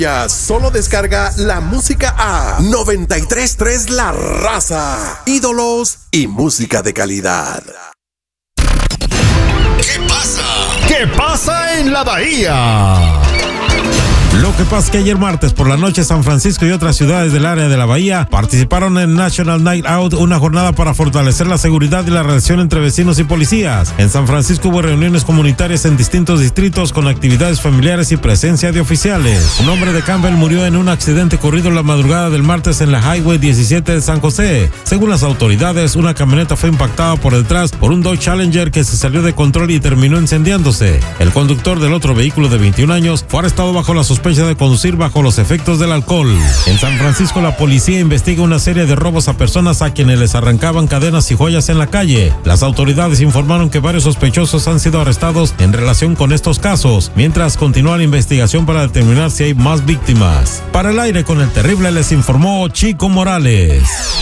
Ya solo descarga la música a 93.3 La Raza. Ídolos y música de calidad. ¿Qué pasa? ¿Qué pasa en la Bahía? Lo que pasa es que ayer martes por la noche San Francisco y otras ciudades del área de la Bahía participaron en National Night Out, una jornada para fortalecer la seguridad y la relación entre vecinos y policías. En San Francisco hubo reuniones comunitarias en distintos distritos con actividades familiares y presencia de oficiales. Un hombre de Campbell murió en un accidente ocurrido la madrugada del martes en la Highway 17 de San José. Según las autoridades, una camioneta fue impactada por detrás por un Dodge Challenger que se salió de control y terminó incendiándose. El conductor del otro vehículo de 21 años fue arrestado bajo la sospecha de conducir bajo los efectos del alcohol. En San Francisco la policía investiga una serie de robos a personas a quienes les arrancaban cadenas y joyas en la calle. Las autoridades informaron que varios sospechosos han sido arrestados en relación con estos casos, mientras continúa la investigación para determinar si hay más víctimas. Para el aire con el terrible les informó Chico Morales.